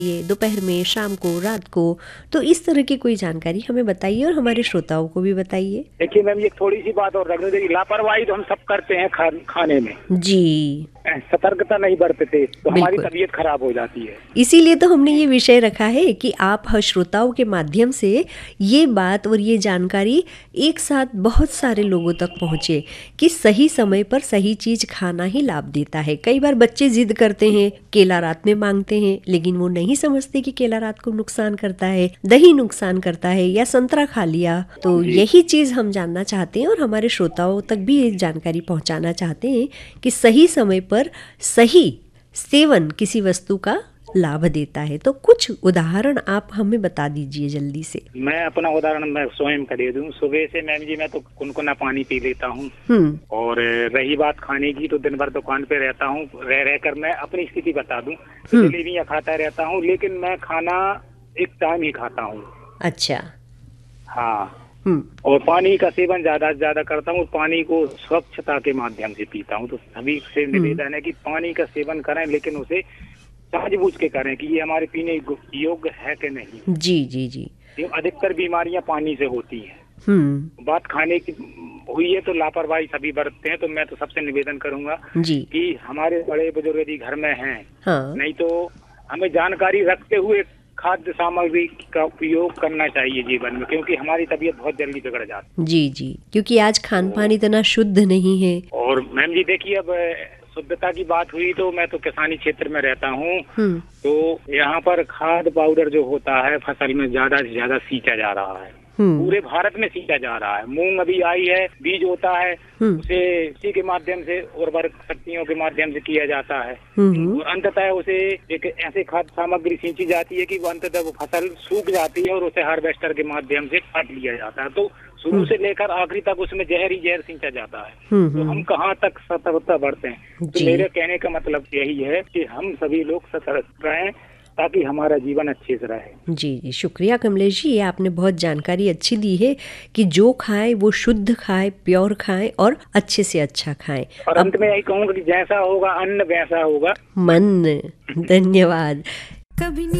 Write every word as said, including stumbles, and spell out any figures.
ये दोपहर में, शाम को, रात को, तो इस तरह की कोई जानकारी हमें बताइए और हमारे श्रोताओं को भी बताइए। देखिए मैम, ये थोड़ी सी बात और रखने देखिए, लापरवाही तो हम सब करते हैं खा, खाने में। जी, सतर्कता नहीं बरतते तो हमारी बिल्कुल। तबीयत खराब हो जाती है। इसीलिए तो हमने ये विषय रखा है कि आप ह- श्रोताओं के माध्यम से ये बात और ये जानकारी एक साथ बहुत सारे लोगों तक पहुँचे कि सही समय पर सही चीज़ खाना ही लाभ देता है। कई बार बच्चे जिद करते हैं, केला रात में मांगते हैं, लेकिन वो नहीं समझते कि केला रात को नुकसान करता है, दही नुकसान करता है, या संतरा खा लिया। तो जी। यही चीज़ हम जानना चाहते हैं और हमारे श्रोताओं तक भी ये जानकारी पहुंचाना चाहते हैं कि सही समय पर सही सेवन किसी वस्तु का लाभ देता है। तो कुछ उदाहरण आप हमें बता दीजिए जल्दी से। मैं अपना उदाहरण मैं स्वयं का दे दूं। सुबह से मैम जी मैं तो कुनकुना पानी पी लेता हूं, हम्म और रही बात खाने की, तो दिन भर दुकान पे रहता हूं। रह रह कर मैं अपनी स्थिति बता दूं, हम्म। जलेबियां खाता रहता हूं, लेकिन मैं खाना एक टाइम ही खाता हूं। अच्छा। हाँ, हम्म और पानी का सेवन ज्यादा से ज्यादा करता हूँ। पानी को स्वच्छता के माध्यम से पीता हूँ। तो सभी से निवेदन है कि पानी का सेवन करें, लेकिन उसे जानबूझ के करें कि ये हमारे पीने योग्य है कि नहीं। जी जी जी। ये अधिकतर बीमारियां पानी से होती हैं। हम्म बात खाने की हुई है तो लापरवाही सभी बरतते हैं। तो मैं तो सबसे निवेदन करूंगा जी। कि हमारे बड़े बुजुर्ग यदि घर में हैं, हाँ नहीं तो हमें जानकारी रखते हुए खाद्य सामग्री का उपयोग करना चाहिए जीवन में, क्योंकि हमारी तबीयत बहुत जल्दी बिगड़ जाती जी जी, क्योंकि आज खान पान इतना शुद्ध नहीं है। है। और मैम जी देखिए, अब शुद्धता की बात हुई तो मैं तो किसानी क्षेत्र में रहता हूँ। हम्म तो यहाँ पर खाद पाउडर जो होता है फसल में ज्यादा से ज्यादा सींचा जा रहा है। हम्म पूरे भारत में सींचा जा रहा है। मूंग अभी आई है, बीज होता है, हम्म उसे इसी के माध्यम से उर्वरक शक्तियों के माध्यम से किया जाता है। हम्म और अंततः उसे एक ऐसे खाद्य सामग्री सींची जाती है कि वो अंततः वो फसल सूख जाती है और उसे हार्वेस्टर के माध्यम से काट लिया जाता है। तो शुरू से लेकर आखिरी तक उसमें जहर ही जहर सींचा जाता है। हम्म तो हम कहाँ तक सतर्कता बढ़ते हैं। तो जी। मेरे कहने का मतलब यही है कि हम सभी लोग सतर्क रहें ताकि हमारा जीवन अच्छे से रहे। जी जी, शुक्रिया कमलेश जी, ये आपने बहुत जानकारी अच्छी दी है कि जो खाएं वो शुद्ध खाएं, प्योर खाएं और अच्छे से अच्छा खाएं। और अब अंत में यही कहूँगा कि जैसा होगा अन्न वैसा होगा मन। धन्यवाद। कभी